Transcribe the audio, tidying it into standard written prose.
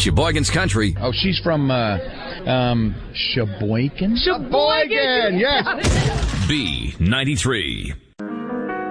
Sheboygan's Country. Oh, she's from Sheboygan? Sheboygan, yes. B93.